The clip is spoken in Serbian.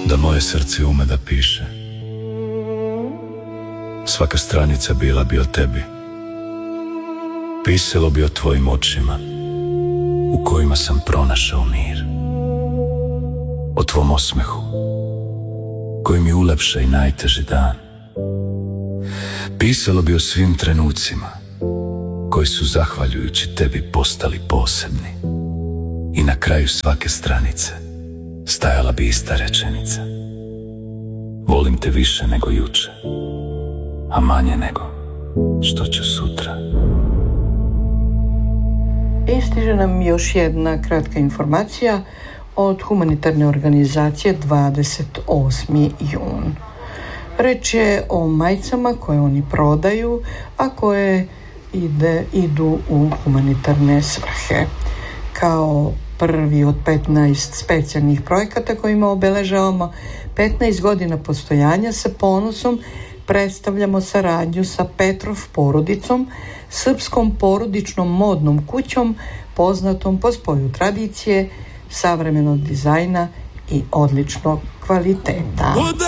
da moje srce ume da piše. Svaka stranica bila bi o tebi. Pisalo bi o tvojim očima u kojima sam pronašao mir. O tvom osmehu koji mi ulepša i najteži dan. Pisalo bi o svim trenucima koji su zahvaljujući tebi postali posebni. I na kraju svake stranice stajala bi ista rečenica: volim te više nego juče, a manje nego što ću sutra. I stiže nam još jedna kratka informacija od humanitarne organizacije 28. jun. Reč je o majicama koje oni prodaju, a koje idu u humanitarne svrhe. Kao prvi od 15 specijalnih projekata kojima obeležavamo 15 godina postojanja, sa ponosom predstavljamo saradnju sa Petrov porodicom, srpskom porodičnom modnom kućom, poznatom po spoju tradicije, savremenog dizajna i odličnog kvaliteta.